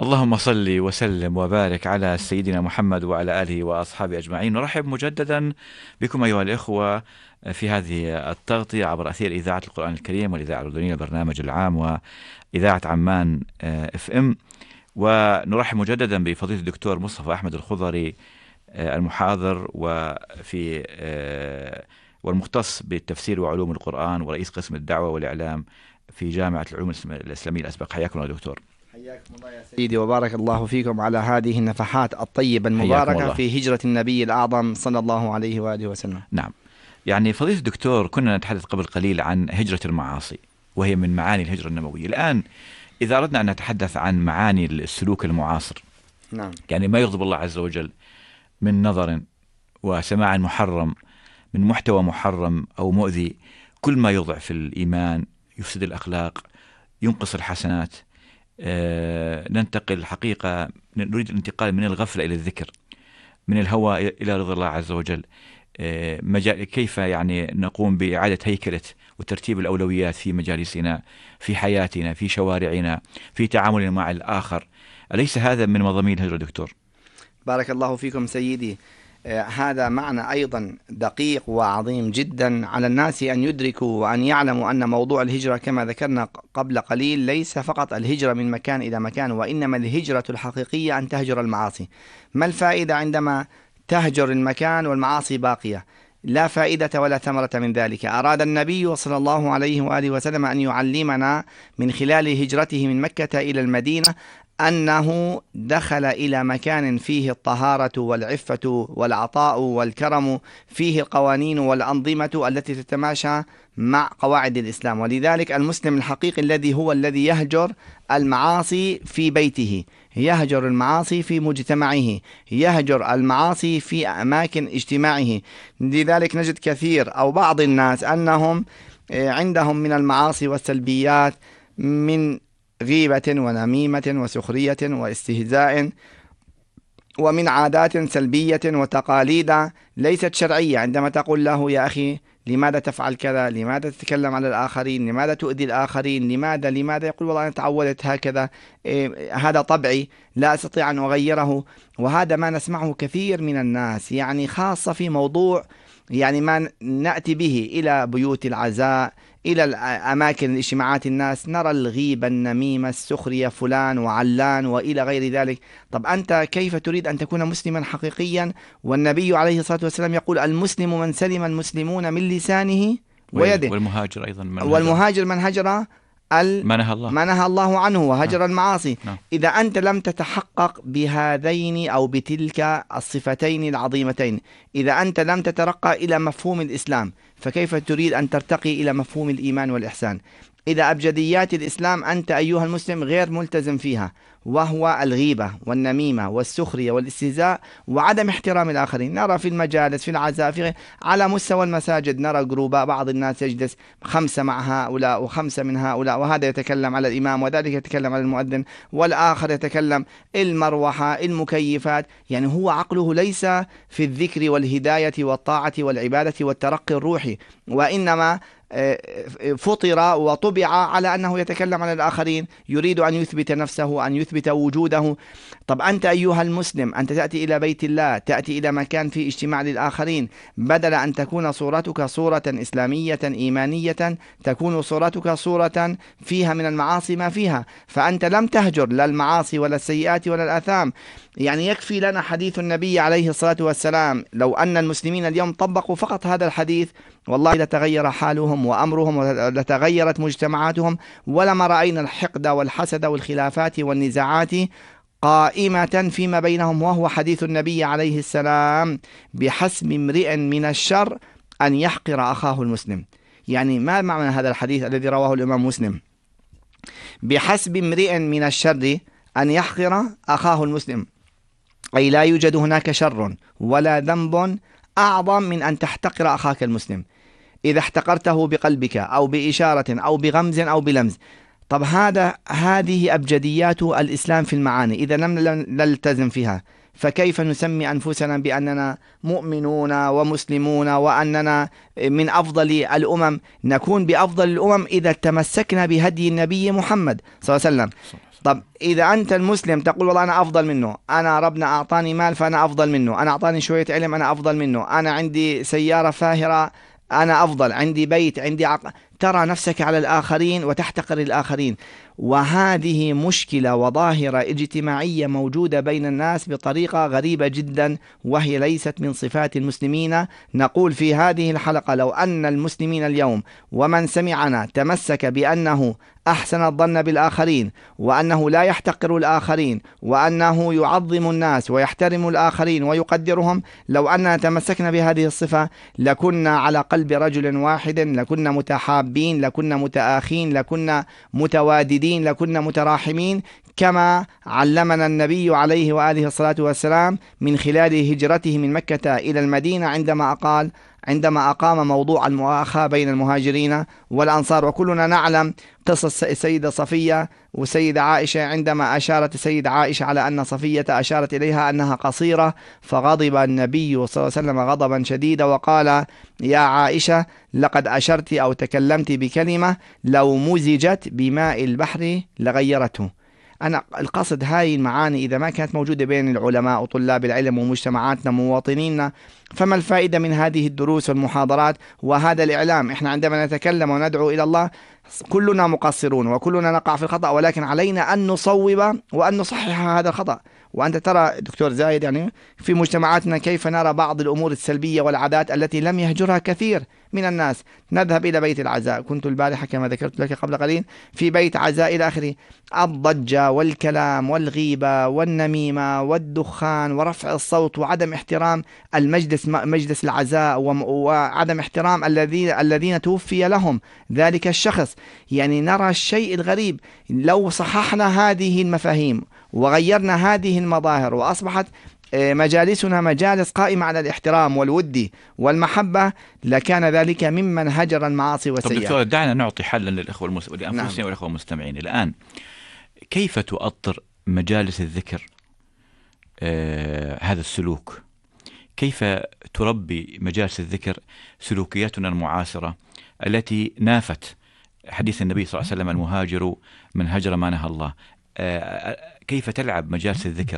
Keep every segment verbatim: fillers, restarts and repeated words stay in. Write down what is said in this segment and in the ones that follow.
اللهم صل وسلم وبارك على سيدنا محمد وعلى آله وأصحابه أجمعين. نرحب مجددا بكم أيها الإخوة في هذه التغطية عبر أثير إذاعة القرآن الكريم والإذاعة الأردنية البرنامج العام وإذاعة عمان اف ام. ونرحب مجددا بفضيلة الدكتور مصطفى أحمد الخضري المحاضر وفي والمختص بالتفسير وعلوم القرآن ورئيس قسم الدعوة والإعلام في جامعة العلوم الإسلامية الأسبق. حياكم الله دكتور. حياكم الله يا سيدي وبارك الله فيكم على هذه النفحات الطيبة المباركة في هجرة النبي الأعظم صلى الله عليه وآله وسلم. نعم، يعني فضيلة الدكتور كنا نتحدث قبل قليل عن هجرة المعاصي وهي من معاني الهجرة النبوية. الآن إذا أردنا أن نتحدث عن معاني السلوك المعاصر، نعم، يعني ما يغضب الله عز وجل من نظر وسماع محرم، من محتوى محرم أو مؤذي، كل ما يضعف الإيمان، يفسد الأخلاق، ينقص الحسنات. آه ننتقل حقيقة، نريد الانتقال من الغفلة إلى الذكر، من الهوى إلى رضا الله عز وجل. آه مجال كيف يعني نقوم بإعادة هيكلة وترتيب الأولويات في مجالسنا، في حياتنا، في شوارعنا، في تعاملنا مع الآخر. أليس هذا من مضامين الهجرة دكتور؟ بارك الله فيكم سيدي. آه هذا معنى أيضا دقيق وعظيم جدا على الناس أن يدركوا وأن يعلموا أن موضوع الهجرة كما ذكرنا قبل قليل ليس فقط الهجرة من مكان إلى مكان، وإنما الهجرة الحقيقية أن تهجر المعاصي. ما الفائدة عندما تهجر المكان والمعاصي باقية؟ لا فائدة ولا ثمرة من ذلك. أراد النبي صلى الله عليه وآله وسلم أن يعلمنا من خلال هجرته من مكة إلى المدينة أنه دخل إلى مكان فيه الطهارة والعفة والعطاء والكرم، فيه القوانين والأنظمة التي تتماشى مع قواعد الإسلام. ولذلك المسلم الحقيقي الذي هو الذي يهجر المعاصي في بيته، يهجر المعاصي في مجتمعه، يهجر المعاصي في أماكن اجتماعه. لذلك نجد كثير أو بعض الناس أنهم عندهم من المعاصي والسلبيات من غيبة ونميمة وسخرية واستهزاء، ومن عادات سلبية وتقاليد ليست شرعية. عندما تقول له يا أخي لماذا تفعل كذا، لماذا تتكلم على الآخرين، لماذا تؤذي الآخرين، لماذا لماذا يقول والله أنا تعودت هكذا، إيه هذا طبعي لا أستطيع أن أغيره. وهذا ما نسمعه كثير من الناس، يعني خاصة في موضوع يعني ما نأتي به إلى بيوت العزاء، إلى أماكن اجتماعات الناس، نرى الغيبة، النميمة، السخرية، فلان وعلان وإلى غير ذلك. طب أنت كيف تريد أن تكون مسلما حقيقيا والنبي عليه الصلاة والسلام يقول المسلم من سلم المسلمون من لسانه ويده، والمهاجر أيضا من والمهاجر من هجر ما نهى الله ما نهى الله عنه وهجر نعم. المعاصي نعم. إذا أنت لم تتحقق بهذين أو بتلك الصفتين العظيمتين، إذا أنت لم تترقى إلى مفهوم الإسلام، فكيف تريد أن ترتقي إلى مفهوم الإيمان والإحسان؟ إذا أبجديات الإسلام أنت أيها المسلم غير ملتزم فيها، وهو الغيبة والنميمة والسخرية والاستهزاء وعدم احترام الآخرين. نرى في المجالس، في العزاء، في على مستوى المساجد نرى جروبا، بعض الناس يجلس خمسة مع هؤلاء وخمسة من هؤلاء، وهذا يتكلم على الإمام وذلك يتكلم على المؤذن والآخر يتكلم المروحة، المكيفات. يعني هو عقله ليس في الذكر والهداية والطاعة والعبادة والترقي الروحي، وإنما فطر وطبع على أنه يتكلم عن الآخرين، يريد أن يثبت نفسه، أن يثبت وجوده. طب أنت أيها المسلم، أنت تأتي إلى بيت الله، تأتي إلى مكان فيه اجتماع للآخرين، بدل أن تكون صورتك صورة إسلامية إيمانية، تكون صورتك صورة فيها من المعاصي ما فيها. فأنت لم تهجر لا المعاصي ولا السيئات ولا الآثام. يعني يكفي لنا حديث النبي عليه الصلاة والسلام. لو أن المسلمين اليوم طبقوا فقط هذا الحديث والله لتغير حالهم وأمرهم ولتغيرت مجتمعاتهم، ولما رأينا الحقد والحسد والخلافات والنزاعات قائمة فيما بينهم. وهو حديث النبي عليه السلام بحسب امرئ من الشر أن يحقر أخاه المسلم. يعني ما معنى هذا الحديث الذي رواه الإمام مسلم؟ بحسب امرئ من الشر أن يحقر أخاه المسلم، أي لا يوجد هناك شر ولا ذنب أعظم من أن تحتقر أخاك المسلم. إذا احتقرته بقلبك أو بإشارة أو بغمز أو بلمز. طب هذا هذه أبجديات الإسلام في المعاني إذا لم نلتزم فيها. فكيف نسمي أنفسنا بأننا مؤمنون ومسلمون وأننا من أفضل الأمم؟ نكون بأفضل الأمم إذا تمسكنا بهدي النبي محمد صلى الله عليه وسلم. طب إذا أنت المسلم تقول والله أنا أفضل منه، أنا ربنا أعطاني مال فأنا أفضل منه، أنا أعطاني شوية علم أنا أفضل منه، أنا عندي سيارة فاهرة أنا أفضل، عندي بيت، عندي عقل، ترى نفسك على الآخرين وتحتقر الآخرين. وهذه مشكلة وظاهرة اجتماعية موجودة بين الناس بطريقة غريبة جدا، وهي ليست من صفات المسلمين. نقول في هذه الحلقة لو أن المسلمين اليوم ومن سمعنا تمسك بأنه أحسن الظن بالآخرين، وأنه لا يحتقر الآخرين، وأنه يعظم الناس ويحترم الآخرين ويقدرهم، لو أننا تمسكنا بهذه الصفة لكنا على قلب رجل واحد، لكنا متحابين، لكنا متآخين، لكنا متواددين، لكنا متراحمين، كما علمنا النبي عليه وآله الصلاة والسلام من خلال هجرته من مكة إلى المدينة، عندما قال عندما أقام موضوع المؤاخاة بين المهاجرين والأنصار. وكلنا نعلم قصة السيدة صفية وسيدة عائشة، عندما أشارت السيدة عائشة على أن صفية أشارت إليها أنها قصيرة، فغضب النبي صلى الله عليه وسلم غضبا شديدا وقال: يا عائشة لقد أشرت أو تكلمت بكلمة لو مزجت بماء البحر لغيرته. أنا القصد هاي المعاني إذا ما كانت موجودة بين العلماء وطلاب العلم ومجتمعاتنا ومواطنينا، فما الفائدة من هذه الدروس والمحاضرات وهذا الإعلام؟ إحنا عندما نتكلم وندعو إلى الله كلنا مقصرون وكلنا نقع في الخطأ، ولكن علينا أن نصوب وأن نصحح هذا الخطأ. وأنت ترى دكتور زايد يعني في مجتمعاتنا كيف نرى بعض الأمور السلبية والعادات التي لم يهجرها كثير من الناس. نذهب إلى بيت العزاء، كنت البارحة كما ذكرت لك قبل قليل في بيت عزاء إلى آخره، الضجة والكلام والغيبة والنميمة والدخان ورفع الصوت وعدم احترام المجلس مجلس العزاء وعدم احترام الذين الذين توفي لهم ذلك الشخص. يعني نرى الشيء الغريب. لو صححنا هذه المفاهيم وغيرنا هذه المظاهر وأصبحت مجالسنا مجالس قائمة على الاحترام والود والمحبة، لكان ذلك ممن هجر المعاصي والسيئات. طب دكتور دعنا نعطي حلا للإخوة المس... لأنفسنا نعم. والإخوة المستمعين الآن، كيف تؤطر مجالس الذكر آه هذا السلوك؟ كيف تربي مجالس الذكر سلوكياتنا المعاصرة التي نافت حديث النبي صلى الله عليه وسلم: المهاجر من هجر ما نهى الله. آه كيف تلعب مجالس الذكر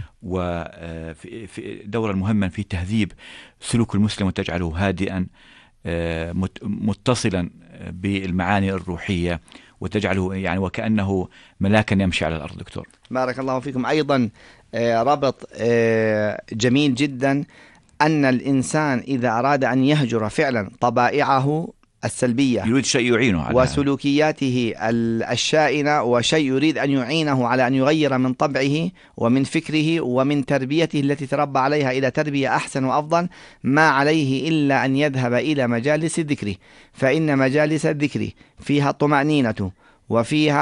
وفي دورا مهما في تهذيب سلوك المسلم وتجعله هادئا آه متصلا بالمعاني الروحية وتجعله يعني وكأنه ملاكا يمشي على الأرض؟ دكتور بارك الله فيكم. أيضا آه ربط آه جميل جدا أن الإنسان إذا أراد أن يهجر فعلا طبائعه السلبية يريد شيء يعينه على وسلوكياته الشائنة وشيء يريد أن يعينه على أن يغير من طبعه ومن فكره ومن تربيته التي تربى عليها إلى تربية أحسن وأفضل، ما عليه إلا أن يذهب إلى مجالس الذكر، فإن مجالس الذكر فيها الطمأنينة وفيها